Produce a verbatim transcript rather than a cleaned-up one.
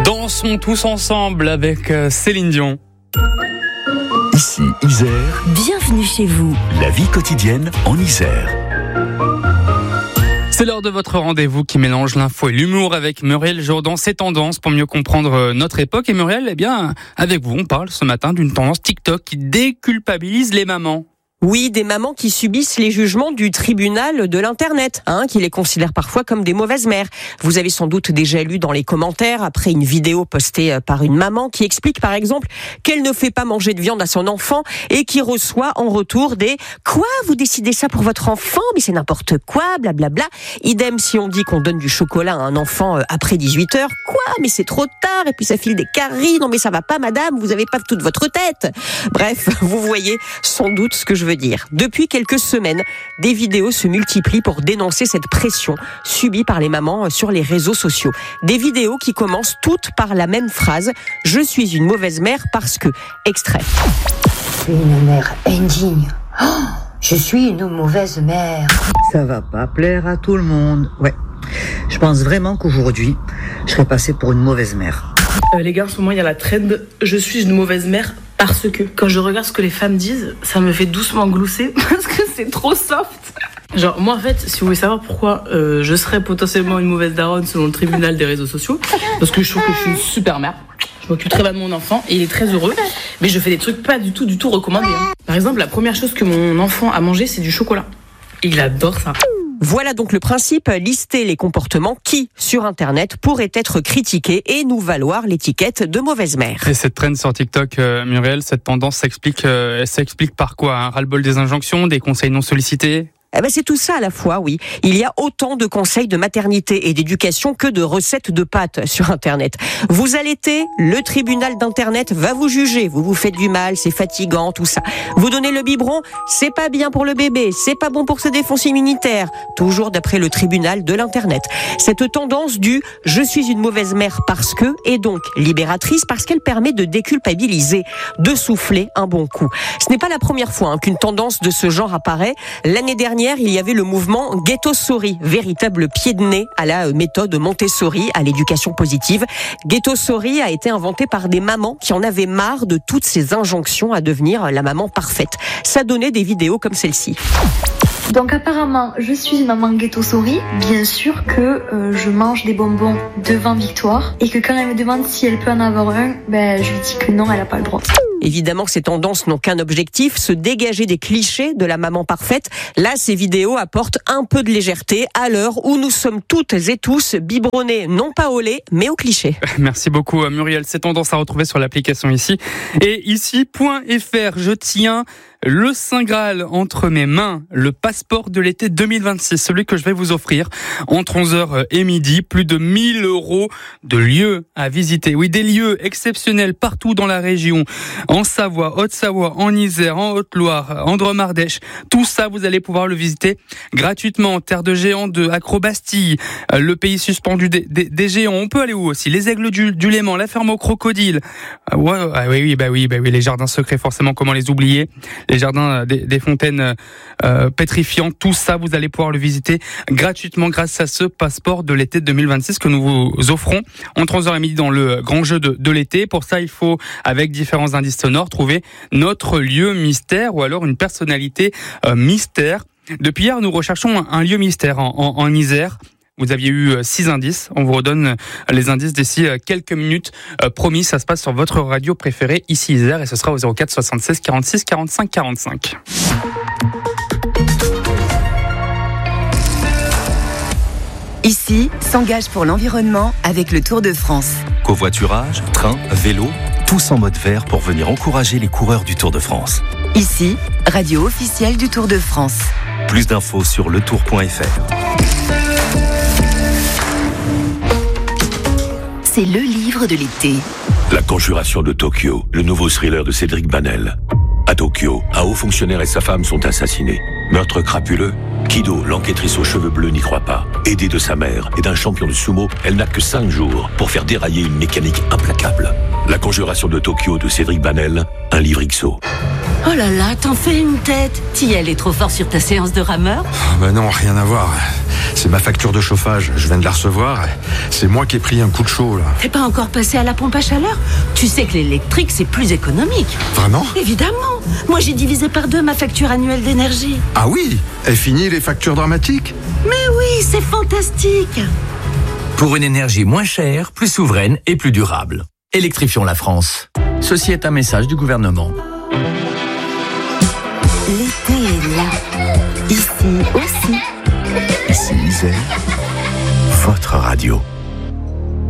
Dansons tous ensemble avec Céline Dion. Ici Isère. Bienvenue chez vous. La vie quotidienne en Isère. C'est l'heure de votre rendez-vous qui mélange l'info et l'humour avec Muriel Jourdan. C'est Tendances pour mieux comprendre notre époque. Et Muriel, eh bien, avec vous, on parle ce matin d'une tendance TikTok qui déculpabilise les mamans. Oui, des mamans qui subissent les jugements du tribunal de l'Internet, hein, qui les considèrent parfois comme des mauvaises mères. Vous avez sans doute déjà lu dans les commentaires, après une vidéo postée par une maman qui explique par exemple qu'elle ne fait pas manger de viande à son enfant et qui reçoit en retour des « Quoi, vous décidez ça pour votre enfant ? Mais c'est n'importe quoi, blablabla ». Idem si on dit qu'on donne du chocolat à un enfant après dix-huit heures. « Quoi, mais c'est trop tard et puis ça file des caries. Non mais ça va pas madame, vous avez pas toute votre tête ». Bref, vous voyez sans doute ce que je veux dire. Depuis quelques semaines, des vidéos se multiplient pour dénoncer cette pression subie par les mamans sur les réseaux sociaux. Des vidéos qui commencent toutes par la même phrase « Je suis une mauvaise mère parce que…» Extrait. Je suis une mère indigne. Oh, je suis une mauvaise mère. Ça va pas plaire à tout le monde. Ouais. Je pense vraiment qu'aujourd'hui, je serais passée pour une mauvaise mère. Euh, les gars, en ce moment, il y a la trend « Je suis une mauvaise mère ». Parce que quand je regarde ce que les femmes disent, ça me fait doucement glousser parce que c'est trop soft. Genre moi en fait, si vous voulez savoir pourquoi euh, je serais potentiellement une mauvaise daronne selon le tribunal des réseaux sociaux, parce que je trouve que je suis une super mère. Je m'occupe très bien de mon enfant et il est très heureux, mais je fais des trucs pas du tout du tout recommandés. Hein. Par exemple, la première chose que mon enfant a mangé, c'est du chocolat. Il adore ça. Voilà donc le principe, lister les comportements qui, sur Internet, pourraient être critiqués et nous valoir l'étiquette de mauvaise mère. Et cette trend sur TikTok, euh, Muriel, cette tendance s'explique, euh, s'explique par quoi ? Un ras-le-bol des injonctions, des conseils non sollicités ? Eh ben c'est tout ça à la fois, oui. Il y a autant de conseils de maternité et d'éducation que de recettes de pâtes sur Internet. Vous allaitez, le tribunal d'Internet va vous juger. Vous vous faites du mal, c'est fatigant, tout ça. Vous donnez le biberon, c'est pas bien pour le bébé, c'est pas bon pour ses défenses immunitaires. Toujours d'après le tribunal de l'Internet. Cette tendance du « je suis une mauvaise mère parce que » est donc libératrice parce qu'elle permet de déculpabiliser, de souffler un bon coup. Ce n'est pas la première fois hein, qu'une tendance de ce genre apparaît. L'année dernière, il y avait le mouvement Ghetto-Sorry, véritable pied de nez à la méthode Montessori, à l'éducation positive. Ghetto-Sorry a été inventé par des mamans qui en avaient marre de toutes ces injonctions à devenir la maman parfaite. Ça donnait des vidéos comme celle-ci. Donc apparemment, je suis une maman Ghetto-Sorry. Bien sûr que euh, je mange des bonbons devant Victoire et que quand elle me demande si elle peut en avoir un, ben je lui dis que non, elle n'a pas le droit. Évidemment, ces tendances n'ont qu'un objectif, se dégager des clichés de la maman parfaite. Là, ces vidéos apportent un peu de légèreté à l'heure où nous sommes toutes et tous biberonnés, non pas au lait, mais au cliché. Merci beaucoup Muriel. Ces tendances à retrouver sur l'application ici. Et ici, point F R, je tiens le Saint Graal entre mes mains, le passeport de l'été deux mille vingt-six, celui que je vais vous offrir entre onze heures et midi, plus de mille euros de lieux à visiter. Oui, des lieux exceptionnels partout dans la région, en Savoie, Haute-Savoie, en Isère, en Haute-Loire, en Drôme-Ardèche. Tout ça, vous allez pouvoir le visiter gratuitement. Terre de géants de Acrobastille, le pays suspendu des, des, des géants. On peut aller où aussi ? Les aigles du, du Léman, la ferme aux crocodiles. Ah, ouais, ah, oui, oui, bah oui, bah oui, les jardins secrets, forcément, comment les oublier ? Les jardins des, des fontaines euh, pétrifiantes, tout ça, vous allez pouvoir le visiter gratuitement grâce à ce passeport de l'été deux mille vingt-six que nous vous offrons entre onze heures et midi dans le grand jeu de, de l'été. Pour ça, il faut, avec différents indices sonores, trouver notre lieu mystère ou alors une personnalité euh, mystère. Depuis hier, nous recherchons un, un lieu mystère en, en, en Isère. Vous aviez eu six indices. On vous redonne les indices d'ici quelques minutes. Euh, promis, ça se passe sur votre radio préférée, ici Isère, et ce sera au zéro quatre soixante-seize quarante-six quarante-cinq quarante-cinq. Ici, s'engage pour l'environnement avec le Tour de France. Covoiturage, train, vélo, tous en mode vert pour venir encourager les coureurs du Tour de France. Ici, radio officielle du Tour de France. Plus d'infos sur le tour point f r. C'est le livre de l'été. La Conjuration de Tokyo, le nouveau thriller de Cédric Banel. À Tokyo, un haut fonctionnaire et sa femme sont assassinés. Meurtre crapuleux. Kido, l'enquêtrice aux cheveux bleus, n'y croit pas. Aidée de sa mère et d'un champion de sumo, elle n'a que cinq jours pour faire dérailler une mécanique implacable. La Conjuration de Tokyo de Cédric Banel, un livre X O. Oh là là, t'en fais une tête. T'y es allé trop fort sur ta séance de rameur? Oh bah non, rien à voir. C'est ma facture de chauffage, je viens de la recevoir. C'est moi qui ai pris un coup de chaud, là. T'es pas encore passé à la pompe à chaleur? Tu sais que l'électrique, c'est plus économique. Vraiment? Évidemment. Moi, j'ai divisé par deux ma facture annuelle d'énergie. Ah oui? Est fini les factures dramatiques? Mais oui, c'est fantastique. Pour une énergie moins chère, plus souveraine et plus durable. Électrifions la France. Ceci est un message du gouvernement. L'été est là. Ici aussi. Ici Isère, votre radio.